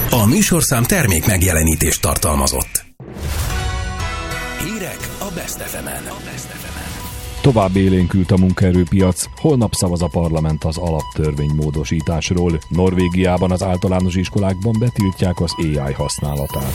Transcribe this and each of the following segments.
A műsorszám termék megjelenítést tartalmazott. Hírek a Best FM-en. Tovább élénkült a munkaerőpiac, holnap szavaz a parlament az alaptörvény módosításról. Norvégiában az általános iskolákban betiltják az AI használatát.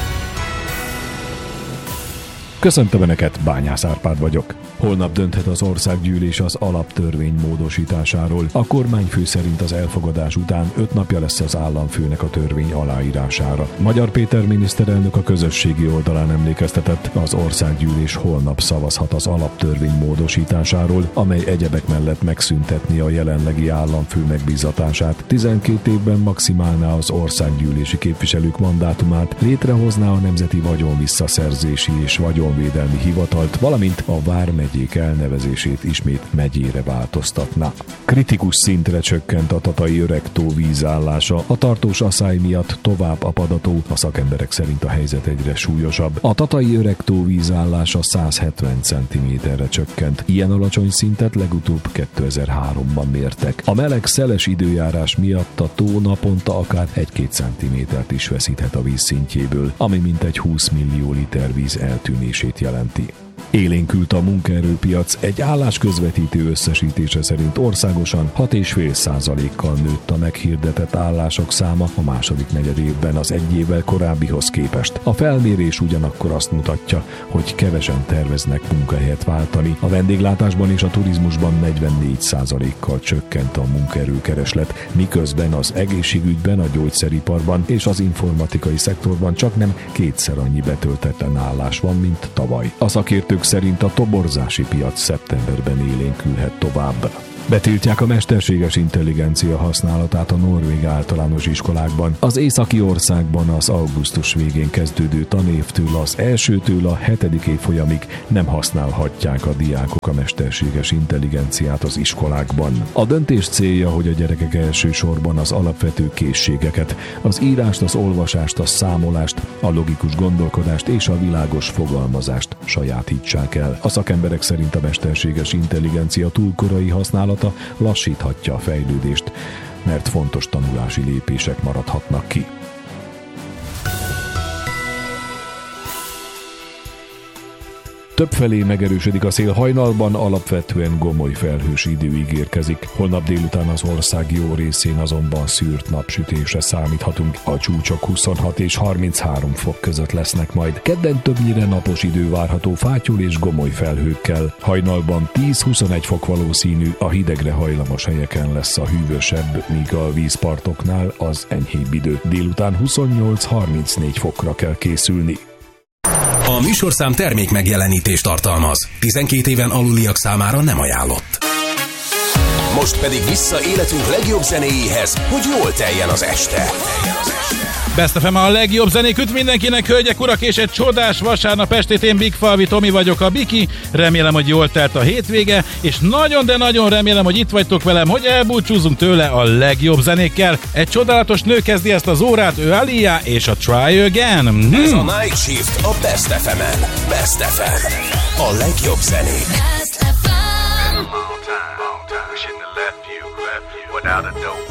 Köszöntöm Önöket, Bányász Árpád vagyok. Holnap dönthet az országgyűlés az alaptörvény módosításáról. A kormányfő szerint az elfogadás után 5 napja lesz az államfőnek a törvény aláírására. Magyar Péter miniszterelnök a közösségi oldalán emlékeztetett, az országgyűlés holnap szavazhat az alaptörvény módosításáról, amely egyebek mellett megszüntetni a jelenlegi államfő megbízatását, 12 évben maximálná az országgyűlési képviselők mandátumát, létrehozná a Nemzeti Vagyonvisszaszerzési és Vagyonvédelmi Hivatalt, valamint a vármegyék elnevezését ismét megyére változtatná. Kritikus szintre csökkent a tatai öregtó vízállása, a tartós aszály miatt tovább apad a tó, a szakemberek szerint a helyzet egyre súlyosabb. A tatai öregtó vízállása 170 cm-re csökkent. Ilyen alacsony szintet legutóbb 2003-ban mértek. A meleg, szeles időjárás miatt a tó naponta akár 1-2 cm-t is veszíthet a vízszintjéből, ami mintegy 20 millió liter víz eltűnését jelenti. Élénkült a munkaerőpiac, egy állásközvetítő összesítése szerint országosan 6,5%-kal nőtt a meghirdetett állások száma a második negyedévben az egy évvel korábbihoz képest. A felmérés ugyanakkor azt mutatja, hogy kevesen terveznek munkahelyet váltani. A vendéglátásban és a turizmusban 44%-kal csökkent a munkaerőkereslet, miközben az egészségügyben, a gyógyszeriparban és az informatikai szektorban csaknem 2-szer annyi betöltetlen állás van, mint tavaly. A szakértők szerint a toborzási piac szeptemberben élénkülhet tovább. Betiltják a mesterséges intelligencia használatát a norvég általános iskolákban. Az északi országban az augusztus végén kezdődő tanévtől az 1-től a 7. évfolyamig nem használhatják a diákok a mesterséges intelligenciát az iskolákban. A döntés célja, hogy a gyerekek elsősorban az alapvető készségeket, az írást, az olvasást, a számolást, a logikus gondolkodást és a világos fogalmazást sajátítsák el. A szakemberek szerint a mesterséges intelligencia túlkorai használata lassíthatja a fejlődést, mert fontos tanulási lépések maradhatnak ki. Többfelé megerősödik a szél, hajnalban alapvetően gomoly felhős idő ígérkezik. Holnap délután az ország jó részén azonban szűrt napsütésre számíthatunk. A csúcsok 26 és 33 fok között lesznek majd. Kedden többnyire napos idő várható fátyol és gomoly felhőkkel. Hajnalban 10-21 fok valószínű, a hidegre hajlamos helyeken lesz a hűvösebb, míg a vízpartoknál az enyhébb idő. Délután 28-34 fokra kell készülni. A műsorszám termék megjelenítést tartalmaz. 12 éven aluliak számára nem ajánlott. Most pedig vissza életünk legjobb zenéjéhez, hogy jól teljen az este. Best FM a legjobb zenék üt mindenkinek, hölgyek, urak, és egy csodás vasárnap estét. Én Big Falvi Tomi vagyok, a Biki. Remélem, hogy jól telt a hétvége, és nagyon, de nagyon remélem, hogy itt vagytok velem, hogy elbúcsúzunk tőle a legjobb zenékkel. Egy csodálatos nő kezdi ezt az órát, ő Alia és a Try Again. Ez a Night Shift a Best FM-en. Best FM. A legjobb zenék. Best FM. Without a dope.